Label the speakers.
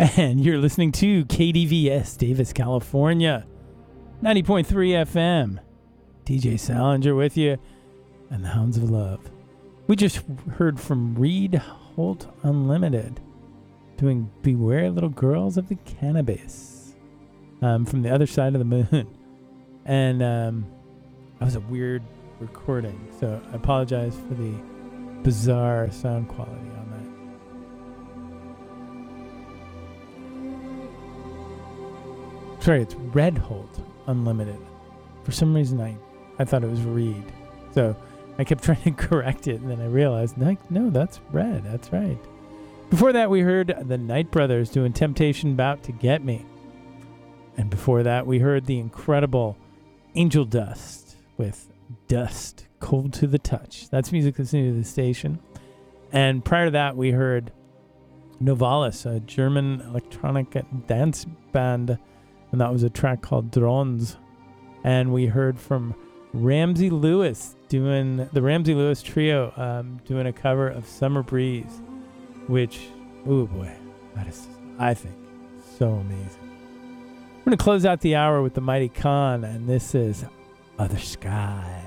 Speaker 1: And you're listening to KDVS, Davis, California, 90.3 FM. DJ Salinger with you, and the Hounds of Love. We just heard from Reed Holt Unlimited, doing Beware Little Girls of the Cannabis, from the other side of the moon. And that was a weird recording, so I apologize for the bizarre sound quality on that. Sorry, it's Red Holt Unlimited. For some reason, I thought it was Reed. So I kept trying to correct it, and then I realized, no, that's Red. That's right. Before that, we heard the Night Brothers doing Temptation Bout to Get Me. And before that, we heard the incredible Angel Dust with Dust, Cold to the Touch. That's music that's new to the station. And prior to that, we heard Novalis, a German electronic dance band, and that was a track called Drones. And we heard from Ramsey Lewis, doing the Ramsey Lewis Trio, doing a cover of Summer Breeze, which, oh boy, that is, I think, so amazing. We're going to close out the hour with the Mighty Khan, and this is Other Sky.